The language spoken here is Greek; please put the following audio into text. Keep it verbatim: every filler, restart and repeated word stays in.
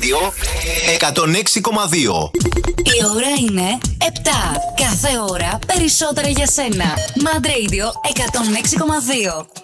ραδιό εκατόν έξι κόμμα δύο. Η ώρα είναι επτά. Κάθε ώρα περισσότερα για σένα. Mad Radio εκατόν έξι κόμμα δύο.